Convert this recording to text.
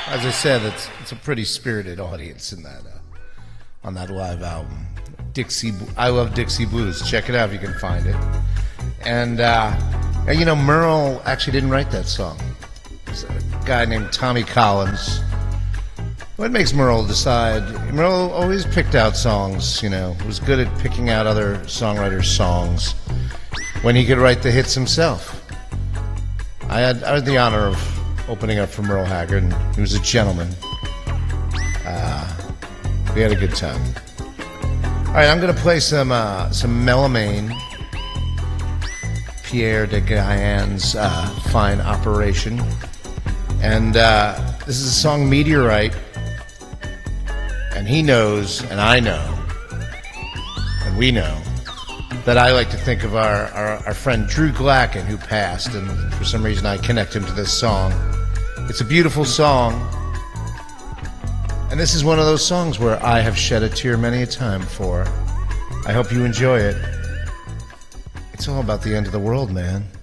As I said, it's a pretty spirited audience in that on that live album. I Love Dixie Blues. Check it out if you can find it. And you know, Merle actually didn't write that song. It's a guy named Tommy Collins. What makes Merle decide? Merle always picked out songs. You know, was good at picking out other songwriters' songs when he could write the hits himself. I had the honor of opening up for Merle Haggard, and he was a gentleman. We had a good time. All right, I'm going to play some Melomane, Pierre de Gaillan's fine operation. And this is a song, Meteorite. And he knows, and I know, and we know, that I like to think of our friend Drew Glacken, who passed, and for some reason I connect him to this song. It's a beautiful song. And this is one of those songs where I have shed a tear many a time for. I hope you enjoy it. It's all about the end of the world, man.